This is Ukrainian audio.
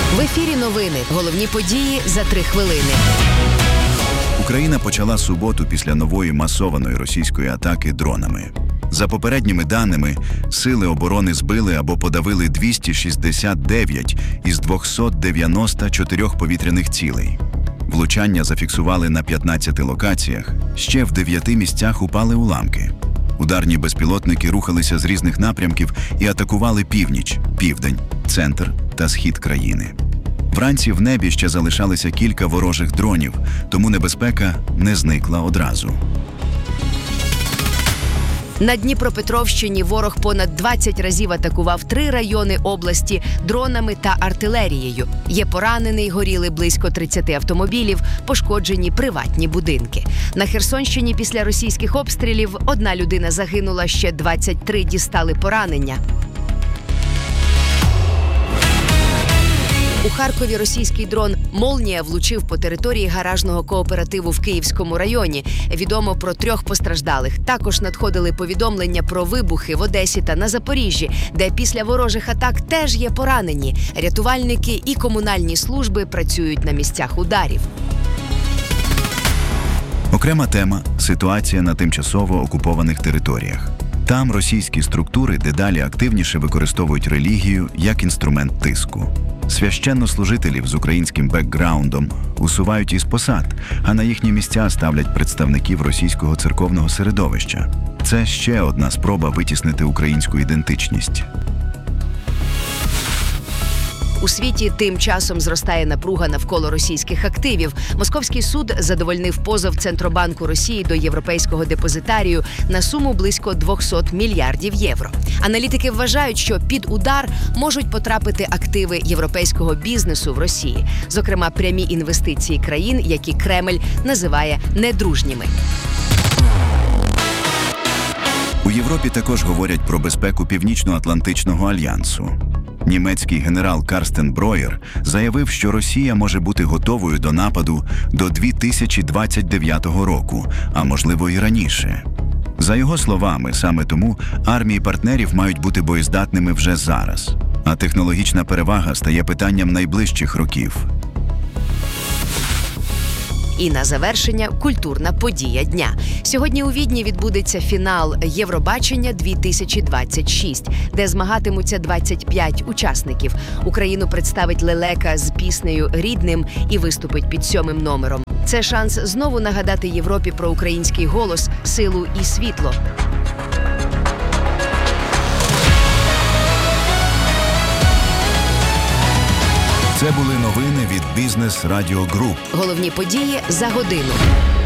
В ефірі новини. Головні події за 3 хвилини. Україна почала суботу після нової масованої російської атаки дронами. За попередніми даними, сили оборони збили або подавили 269 із 294 повітряних цілей. Влучання зафіксували на 15 локаціях, ще в 9 місцях упали уламки. Ударні безпілотники рухалися з різних напрямків і атакували північ, південь, центр та схід країни. Вранці в небі ще залишалися кілька ворожих дронів, тому небезпека не зникла одразу. На Дніпропетровщині ворог понад 20 разів атакував 3 райони області дронами та артилерією. Є поранений, горіли близько 30 автомобілів, пошкоджені приватні будинки. На Херсонщині після російських обстрілів 1 людина загинула, ще 23 дістали поранення. У Харкові російський дрон «Молнія» влучив по території гаражного кооперативу в Київському районі. Відомо про 3 постраждалих. Також надходили повідомлення про вибухи в Одесі та на Запоріжжі, де після ворожих атак теж є поранені. Рятувальники і комунальні служби працюють на місцях ударів. Окрема тема – ситуація на тимчасово окупованих територіях. Там російські структури дедалі активніше використовують релігію як інструмент тиску. Священнослужителів з українським бекграундом усувають із посад, а на їхні місця ставлять представників російського церковного середовища. Це ще одна спроба витіснити українську ідентичність. У світі тим часом зростає напруга навколо російських активів. Московський суд задовольнив позов Центробанку Росії до Європейського депозитарію на суму близько 200 мільярдів євро. Аналітики вважають, що під удар можуть потрапити активи європейського бізнесу в Росії, зокрема прямі інвестиції країн, які Кремль називає недружніми. У Європі також говорять про безпеку Північно-Атлантичного альянсу. Німецький генерал Карстен Броєр заявив, що Росія може бути готовою до нападу до 2029 року, а можливо і раніше. За його словами, саме тому армії партнерів мають бути боєздатними вже зараз, а технологічна перевага стає питанням найближчих років. І на завершення – культурна подія дня. Сьогодні у Відні відбудеться фінал Євробачення-2026, де змагатимуться 25 учасників. Україну представить лелека з піснею «Рідним» і виступить під 7-м номером. Це шанс знову нагадати Європі про український голос, силу і світло. Це були новини від Бізнес Радіо Груп. Головні події за годину.